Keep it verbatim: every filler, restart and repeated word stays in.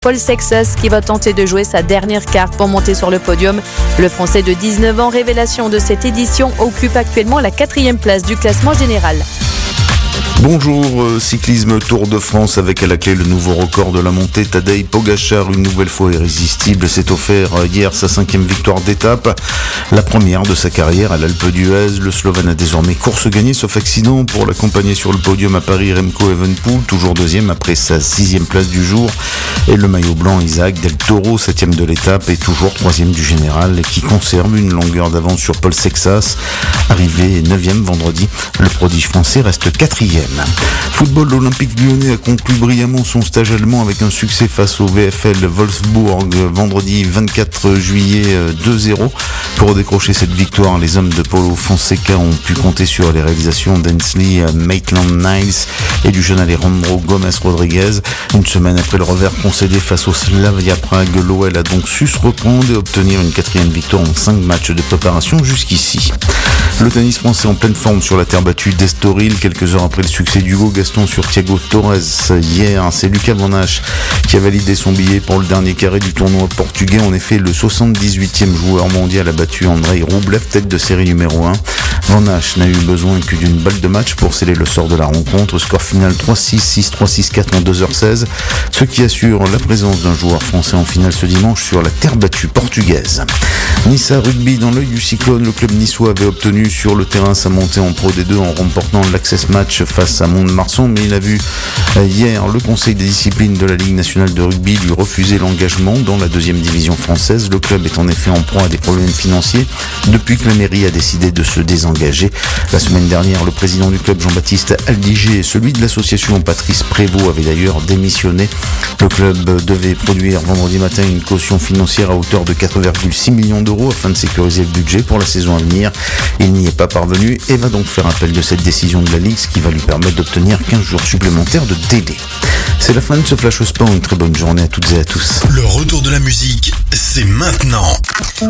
Paul Sexas qui va tenter de jouer sa dernière carte pour monter sur le podium. Le Français de dix-neuf ans, révélation de cette édition, occupe actuellement la quatrième place du classement général. Bonjour, euh, cyclisme Tour de France avec à la clé le nouveau record de la montée. Tadej Pogačar, une nouvelle fois irrésistible, s'est offert hier sa cinquième victoire d'étape, la première de sa carrière à l'Alpe d'Huez. Le Slovène a désormais course gagnée, sauf accident pour l'accompagner sur le podium à Paris. Remco Evenepoel, toujours deuxième après sa sixième place du jour. Et le maillot blanc Isaac Del Toro, septième de l'étape et toujours troisième du général, et qui conserve une longueur d'avance sur Paul Sexas. Arrivé neuvième vendredi, le prodige français reste quatrième. Football, l'Olympique lyonnais a conclu brillamment son stage allemand avec un succès face au V F L Wolfsburg vendredi vingt-quatre juillet deux zéro. Pour décrocher cette victoire, les hommes de Paulo Fonseca ont pu compter sur les réalisations d'Hensley Maitland-Niles et du jeune Alejandro Gómez-Rodríguez. Une semaine après le revers concédé face au Slavia Prague, l'O L a donc su se reprendre et obtenir une quatrième victoire en cinq matchs de préparation jusqu'ici. Le tennis français en pleine forme sur la terre battue d'Estoril, quelques heures après le succès d'Hugo Gaston sur Thiago Torres hier. C'est Lucas Van Hache qui a validé son billet pour le dernier carré du tournoi portugais. En effet, le soixante-dix-huitième joueur mondial a battu Andrei Rublev, tête de série numéro un. Van Hache n'a eu besoin que d'une balle de match pour sceller le sort de la rencontre. Score final trois six, six trois, six quatre en deux heures seize, ce qui assure la présence d'un joueur français en finale ce dimanche sur la terre battue portugaise. Nice Rugby, dans l'œil du cyclone, le club niçois avait obtenu sur le terrain sa montée en Pro D deux en remportant l'Access Match face à Mont-de-Marsan, mais il a vu hier le conseil des disciplines de la Ligue nationale de rugby lui refuser l'engagement dans la deuxième division française. Le club est en effet en proie à des problèmes financiers depuis que la mairie a décidé de se désengager. La semaine dernière, le président du club Jean-Baptiste Aldiger et celui de l'association Patrice Prévost avaient d'ailleurs démissionné. Le club devait produire vendredi matin une caution financière à hauteur de quatre virgule six millions d'euros afin de sécuriser le budget pour la saison à venir. Il n'y est pas parvenu et va donc faire appel de cette décision de la Ligue, ce qui va lui permettre d'obtenir quinze jours supplémentaires de délai. C'est la fin de ce Flash au Sport, une très bonne journée à toutes et à tous. Le retour de la musique, c'est maintenant.